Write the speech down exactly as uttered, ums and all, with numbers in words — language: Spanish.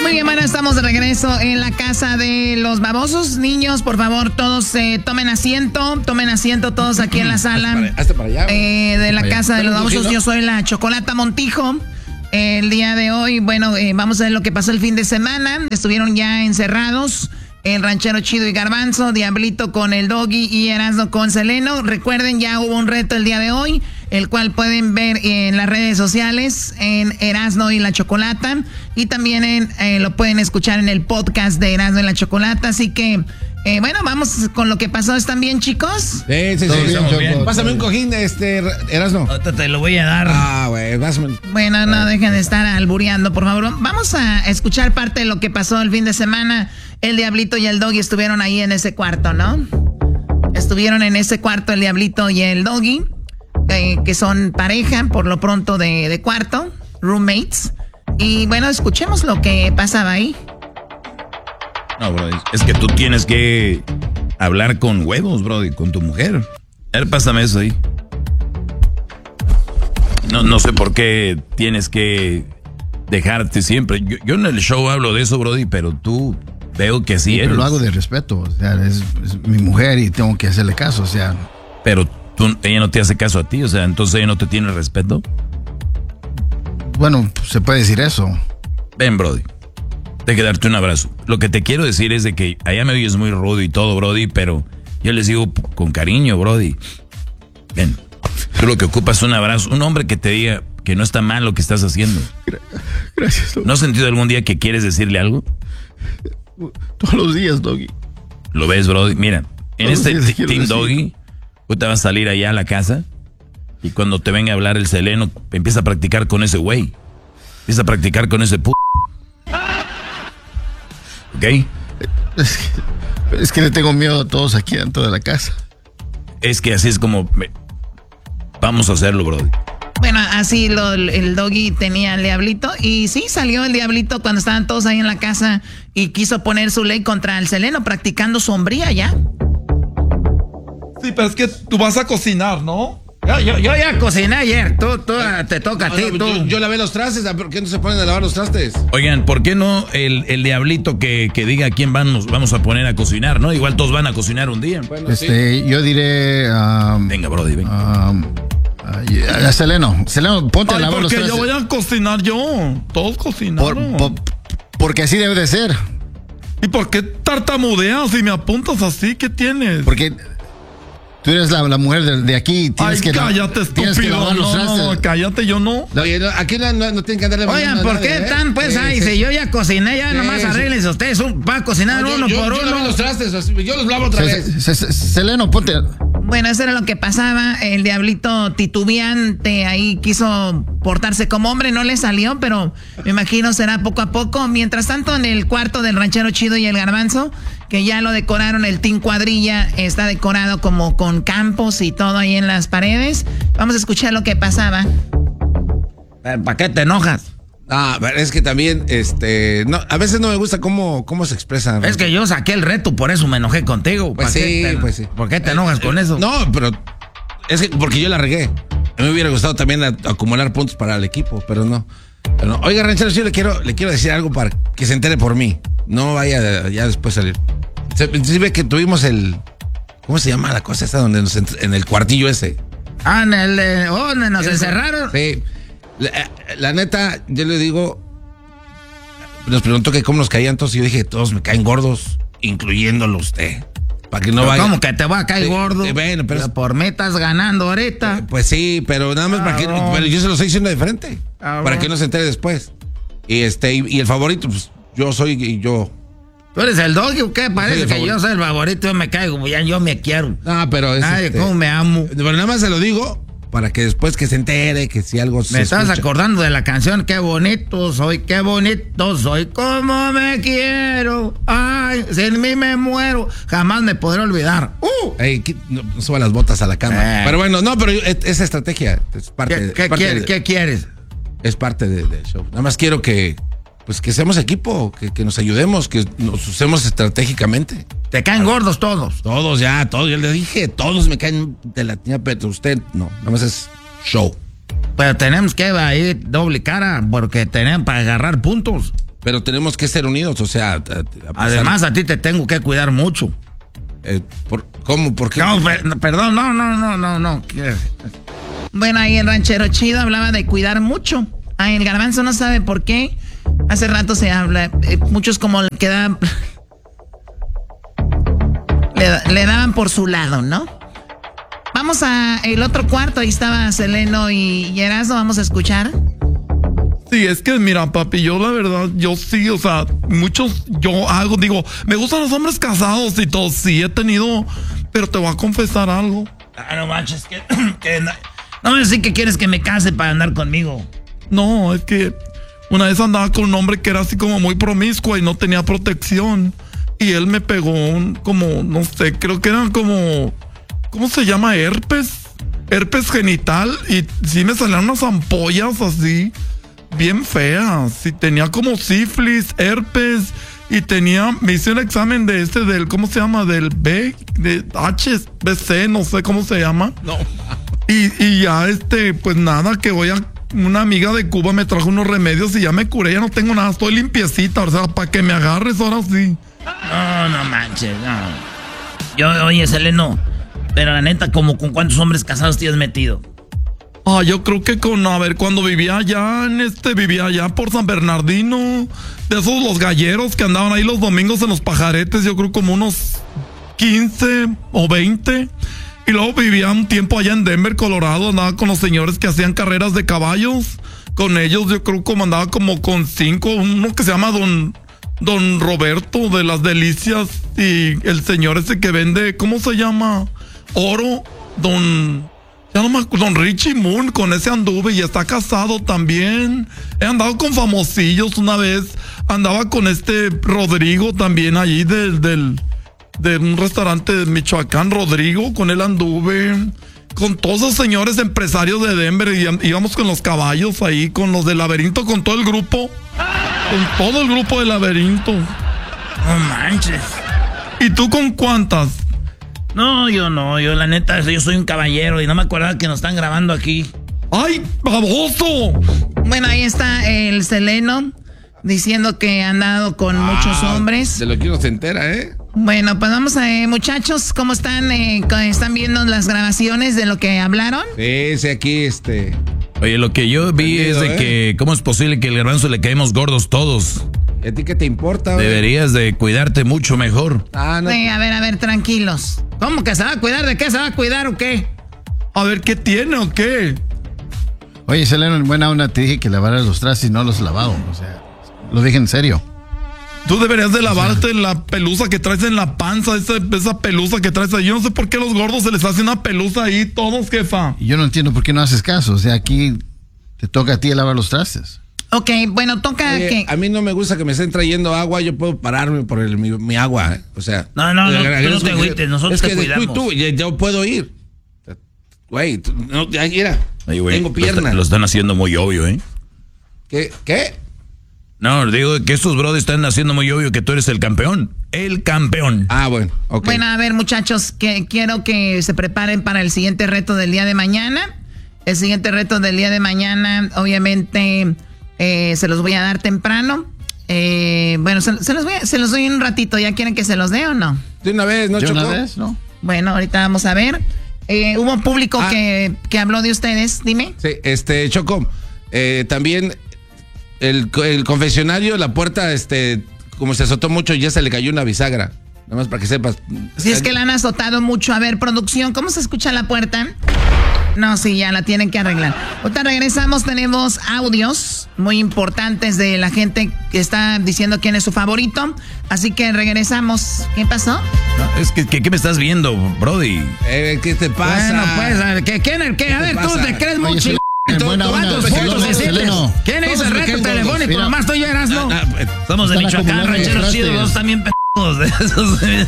Muy bien, bueno, estamos de regreso en la casa de los babosos. Niños, por favor, todos eh, tomen asiento, tomen asiento todos aquí en la sala hazte para, hazte para allá, eh, de la casa de los babosos. Yo soy la Chocolata Montijo. El día de hoy, bueno, eh, vamos a ver lo que pasó el fin de semana. Estuvieron ya encerrados el Ranchero Chido y Garbanzo, Diablito con el Doggy y Erasmo con Seleno. Recuerden, ya hubo un reto el día de hoy, el cual pueden ver en las redes sociales, en Erasmo y la Chocolata. Y también en, eh, lo pueden escuchar en el podcast de Erasmo y la Chocolata. Así que, eh, bueno, vamos con lo que pasó. ¿Están bien, chicos? Sí, sí, sí. Bien, bien. Pásame un cojín, este, Erasmo. Ahorita te lo voy a dar. Ah, güey, pásame. Bueno, no dejen de estar albureando, por favor. Vamos a escuchar parte de lo que pasó el fin de semana. El Diablito y el Doggy estuvieron ahí en ese cuarto, ¿no? Estuvieron en ese cuarto el Diablito y el Doggy, eh, que son pareja, por lo pronto, de, de cuarto, roommates. Y bueno, escuchemos lo que pasaba ahí. No, bro, es que tú tienes que hablar con huevos, bro, y con tu mujer. A ver, pásame eso ahí. No, no sé por qué tienes que dejarte siempre. Yo, yo en el show hablo de eso, brody, pero tú veo que sí, sí eres. Pero lo hago de respeto, o sea, es, es mi mujer y tengo que hacerle caso, o sea. Pero tú, ella no te hace caso a ti, o sea, entonces ella no te tiene respeto. Bueno, se puede decir eso. Ven, brody, tengo que darte un abrazo. Lo que te quiero decir es de que allá me oyes muy rudo y todo, brody, pero yo les digo con cariño, brody. Ven, tú lo que ocupas es un abrazo, un hombre que te diga que no está mal lo que estás haciendo. Gracias, Doggy. ¿No has sentido algún día que quieres decirle algo? Todos los días, Doggy. ¿Lo ves, brody? Mira, en Todos este Team decir. Doggy, tú te vas a salir allá a la casa y cuando te venga a hablar el Seleno, empieza a practicar con ese güey. Empieza a practicar con ese p***. ¿Ok? Es que, es que le tengo miedo a todos aquí dentro de la casa. Es que así es como... Me... Vamos a hacerlo, brody. Bueno, así lo, el Doggy tenía al Diablito. Y sí, salió el Diablito cuando estaban todos ahí en la casa y quiso poner su ley contra el Seleno, practicando su hombría ya. Sí, pero es que tú vas a cocinar, ¿no? Yo, yo, yo ya cociné ayer, tú, tú te toca a ti, no, tú. Yo, yo lavé los trastes, ¿por qué no se ponen a lavar los trastes? Oigan, ¿por qué no el, el Diablito que, que diga a quién vamos, vamos a poner a cocinar, no? Igual todos van a cocinar un día. Bueno, este, sí. Yo diré... Um, venga, brody, venga. Um, uh, Seleno, Seleno, ponte Ay, a lavar los trastes. porque yo voy a cocinar yo, todos cocinaron. Por, por, porque así debe de ser. ¿Y por qué tartamudeas si me apuntas así? ¿Qué tienes? Porque... Tú eres la, la mujer de, de aquí. Tienes Ay, que cállate, tienes estúpido. Que lavar los no, no, no, cállate, yo no. Oye, no, aquí no, no, no tienen que andarle. Oigan, ¿por qué están, pues, sí, ahí? sí. Si yo ya cociné, ya sí, nomás sí. Arréglense ustedes. Va a cocinar no, uno yo, por yo, uno. Yo los trastes, yo los lavo otra se, vez. Se, se, Seleno, ponte. Bueno, eso era lo que pasaba. El Diablito titubeante ahí quiso portarse como hombre, no le salió, pero me imagino será poco a poco. Mientras tanto, en el cuarto del Ranchero Chido y el Garbanzo, que ya lo decoraron, el Team Cuadrilla está decorado como con campos y todo ahí en las paredes. Vamos a escuchar lo que pasaba. ¿Para qué te enojas? Ah, es que también, este, no, a veces no me gusta cómo, cómo se expresan. Es que yo saqué el reto, por eso me enojé contigo. Pues sí, te, pues sí. ¿Por qué te enojas eh, con eso? No, pero es que porque yo la regué. A mí me hubiera gustado también a, acumular puntos para el equipo, pero no. Pero no. Oiga, Ranchero, yo le quiero, le quiero decir algo para que se entere por mí. No vaya ya después a salir. Se, se ve que tuvimos el, ¿cómo se llama la cosa esta donde nos en el cuartillo ese? Ah, en el, eh, oh, donde nos Eso, encerraron. Sí. La, la neta, yo le digo, nos preguntó que cómo nos caían todos y yo dije, todos me caen gordos, incluyéndolo usted. Para que no vaya. ¿Cómo que te va a caer sí, gordo? Sí, bueno, pero por mí estás ganando ahorita. Eh, pues sí, pero nada más ah, para que, no. Pero yo se lo estoy diciendo de frente, ah, para que no se entere después. Y este, y, y el favorito, pues yo soy y yo. ¿Tú eres el Doggy o qué? Parece que yo soy el favorito, yo me caigo, ya yo me quiero. Ah, pero es Ay, este, cómo me amo. Pero nada más se lo digo para que después que se entere, que si algo se Me estás escucha. acordando de la canción, qué bonito soy, qué bonito soy, cómo me quiero, ay, sin mí me muero, jamás me podré olvidar. Uh. Ey, no, no suba las botas a la cama. Eh. Pero bueno, no, pero es, esa estrategia es parte, ¿Qué, qué, es parte quiere, de, ¿qué quieres? Es parte del de show. Nada más quiero que, pues que seamos equipo, que, que nos ayudemos, que nos usemos estratégicamente. ¿Te caen gordos todos? Todos ya, todos. Yo le dije, todos me caen de la tiña, pero usted no. Nada más es show. Pero tenemos que ir doble cara porque tenemos para agarrar puntos. pero tenemos que ser unidos, o sea... A, a pesar, además, a ti te tengo que cuidar mucho. Eh, por, ¿Cómo? ¿Por qué? No, per, perdón, no, no, no, no, no. Bueno, ahí el ranchero chido hablaba de cuidar mucho. Ay, el Garbanzo no sabe por qué. Hace rato se habla. Eh, muchos como le quedaban... le, le daban por su lado, ¿no? Vamos a el otro cuarto. Ahí estaba Seleno y Erasmo. Vamos a escuchar. Sí, es que mira, papi, yo la verdad, yo sí, o sea, muchos, yo hago, digo, me gustan los hombres casados y todo, sí he tenido, pero te voy a confesar algo. Ah, no manches, que, que no, no me decís que quieres que me case para andar conmigo. No, es que una vez andaba con un hombre que era así como muy promiscuo y no tenía protección. Y él me pegó un, como, no sé, creo que eran como, ¿cómo se llama? Herpes, herpes genital. Y sí me salían unas ampollas así, bien feas. Y tenía como sífilis, herpes. Y tenía, me hice un examen de este, del, ¿cómo se llama? Del B, de H B C, no sé cómo se llama. No. Y, y ya este, pues nada, que voy a... Una amiga de Cuba me trajo unos remedios y ya me curé, ya no tengo nada, estoy limpiecita, o sea, para que me agarres ahora sí. No, no manches, no. Yo, oye, Seleno, pero la neta, como con cuántos hombres casados te has metido. Ah, yo creo que con, a ver, cuando vivía allá en este, vivía allá por San Bernardino, de esos los galleros que andaban ahí los domingos en los pajaretes, yo creo como unos quince o veinte. Y luego vivía un tiempo allá en Denver, Colorado, andaba con los señores que hacían carreras de caballos. Con ellos yo creo que andaba como con cinco, uno que se llama Don, Don Roberto de las Delicias y el señor ese que vende, ¿cómo se llama? Oro, Don... Ya no me acuerdo, Don Richie Moon, con ese anduve y está casado también. He andado con famosillos una vez, andaba con este Rodrigo también allí del... del de un restaurante de Michoacán, Rodrigo, con él anduve, con todos esos señores empresarios de Denver, y íbamos con los caballos ahí, con los del Laberinto, con todo el grupo, con todo el grupo del Laberinto. No manches. ¿Y tú con cuántas? No, yo no, yo la neta, yo soy un caballero y no me acordaba que nos están grabando aquí. ¡Ay, baboso! Bueno, ahí está el Seleno diciendo que ha andado con ah, muchos hombres. De lo que uno se entera, ¿eh? Bueno, pues vamos a, eh, muchachos, ¿cómo están? Eh, ¿Están viendo las grabaciones de lo que hablaron? Sí, sí, aquí, este... Oye, lo que yo vi Entendido, es de ¿eh? que, ¿cómo es posible que el Garbanzo le caemos gordos todos? ¿A ti qué te importa, güey? Deberías de cuidarte mucho mejor. Ah, no. Sí, a ver, a ver, tranquilos. ¿Cómo que se va a cuidar? ¿De qué se va a cuidar o qué? A ver, ¿qué tiene o qué? Oye, Seleno, en buena onda te dije que lavaras los trastes y no los he lavado. O sea, lo dije en serio. Tú deberías de lavarte la pelusa que traes en la panza, esa, esa pelusa que traes ahí. Yo no sé por qué a los gordos se les hace una pelusa ahí, todos, jefa. Y yo no entiendo por qué no haces caso. O sea, aquí te toca a ti lavar los trastes. Ok, bueno, toca Oye, que... a mí no me gusta que me estén trayendo agua, yo puedo pararme por el, mi, mi agua, ¿eh? O sea... No, no, no, eh, tú no te agüites, nosotros es te que cuidamos. Tú, tú, ya- yo puedo ir. Güey, tú- no, ya, mira, Ay, güey, tengo lo piernas. está- Lo están haciendo muy obvio, ¿eh? ¿Qué? ¿Qué? No, digo que estos brothers están haciendo muy obvio que tú eres el campeón. El campeón. Ah, bueno, ok. Bueno, a ver, muchachos, que quiero que se preparen para el siguiente reto del día de mañana. El siguiente reto del día de mañana, obviamente, eh, se los voy a dar temprano. Eh, bueno, se, se los voy a, se los doy en un ratito. ¿Ya quieren que se los dé o no? De una vez, ¿no, ¿De Choco? una vez? ¿No? Bueno, ahorita vamos a ver. Eh, hubo un público Ah. que, que habló de ustedes, dime. Sí, este, Choco, eh, también el, el confesionario, la puerta, este, como se azotó mucho, ya se le cayó una bisagra. Nada más para que sepas. Si es que la han azotado mucho. A ver, producción, ¿cómo se escucha la puerta? No, sí, ya la tienen que arreglar. Ahorita regresamos, tenemos audios muy importantes de la gente que está diciendo quién es su favorito. Así que regresamos. ¿Qué pasó? No, es que, que- ¿qué me estás viendo, Brody? Eh, ¿qué te pasa? Bueno, pues, a ver, ¿qué, ¿quién es el qué? A ¿Qué ver, tú pasa? te crees Oye, mucho. Seleno, en buena onda, ¿Cuántos Seleno, puntos decirles? Seleno. ¿Quién hizo Todos el me reto caen telefónico? gordos, mira. Nomás estoy yo, Erasmo. Ah, ah, Somos de Están Michoacán, acumulando rancheros trastes. chidos, dos también p***os de esos.